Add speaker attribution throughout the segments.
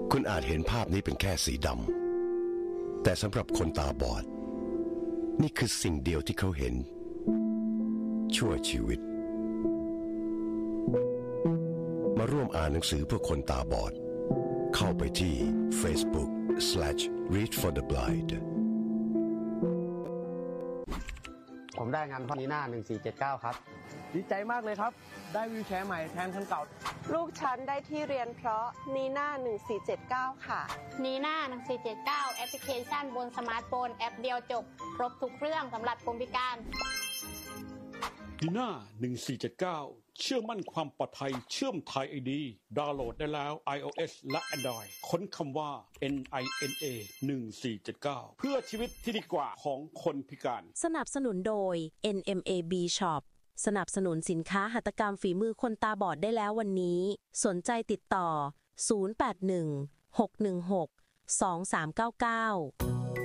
Speaker 1: คุณอาจเห็นภาพนี้เป็นแค่สีดำแต่สำหรับคนตาบอดนี่คือสิ่งเดียวที่เขาเห็นชั่วชีวิตมาร่วมอ่านหนังสือเพื่อคนตาบอดเข้าไปที่ Facebook/Read for the Blind
Speaker 2: ผมได้งานพอนีน่า1479ครับ
Speaker 3: ดีใจมากเลยครับได้วีลแชร์ใหม่แทนคันเก่า
Speaker 4: ลูกฉันได้ที่เรียนเพราะนีน่า1479ค่ะ
Speaker 5: นีน่า1479แอปพลิเคชันบนสมาร์ทโฟนแอปเดียวจบครบทุกเครื่องสำหรับคนพิการ
Speaker 6: นีน่า1479เชื่อมั่นความปลอดภัยเชื่อมไทย ID ดาวน์โหลดได้แล้ว iOS และ Android ค้นคำว่า NINA 1479เพื่อชีวิตที่ดีกว่าของคนพิการ
Speaker 7: สนับสนุนโดย NMAB Shop สนับสนุนสินค้าหัตถกรรมฝีมือคนตาบอดได้แล้ววันนี้สนใจติดต่อ081 616 2399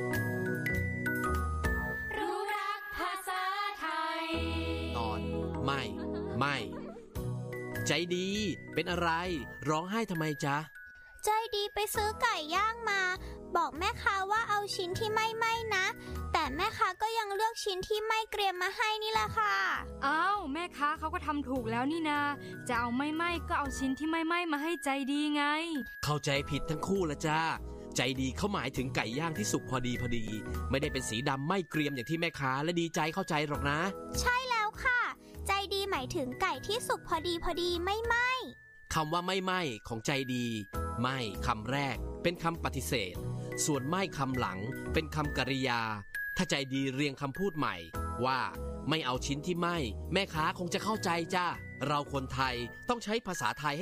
Speaker 8: รู้รักภาษาไทย
Speaker 9: ตอนไม่ใจดีเป็นอะไรร้องไห้ทำไมจ๊ะ
Speaker 10: ใจดีไปซื้อไก่ย่างมาบอกแม่ค้าว่าเอาชิ้นที่ไม่ไหม้นะแต่แม่ค้าก็ยังเลือกชิ้นที่ไม่เกรียมมาให้นี่แหละค่ะ
Speaker 8: อ้าวแม่ค้าเขาก็ทำถูกแล้วนี่นาจะเอาไม่ไหม้ก็เอาชิ้นที่ไม่ไหม้มาให้ใจดีไง
Speaker 9: เข้าใจผิดทั้งคู่ละจ้าใจดีเขาหมายถึงไก่ย่างที่สุกพอดีไม่ได้เป็นสีดำไม่เกรียมอย่างที่แม่ค้าและดีใจเข้าใจหรอกนะ
Speaker 10: ใช่แล้วค่ะใจดีหมายถึงไก่ที่สุกพอดีไม่ไหม้
Speaker 9: คำว่าไม่ไหม้ของใจดีไม่คำแรกเป็นคำปฏิเสธส่วนไม่คำหลังเป็นคำกริยาถ้าใจดีเรียงคำพูดใหม่ว่าไม่เอาชิ้นที่ไหม้แม่ค้าคงจะเข้าใจจ้าเราคนไทยต้องใช้ภาษาไทยให้